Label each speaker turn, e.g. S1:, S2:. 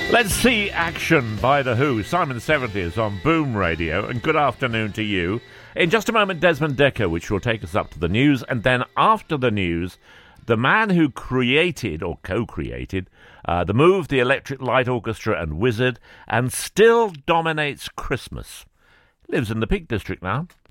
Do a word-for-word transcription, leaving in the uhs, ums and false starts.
S1: Let's see action by The Who. Simon seventies on Boom Radio, and good afternoon to you. In just a moment, Desmond Dekker, which will take us up to the news, and then after the news, the man who created, or co-created, uh, The Move, the Electric Light Orchestra and Wizard, and still dominates Christmas. Lives in the Peak District now.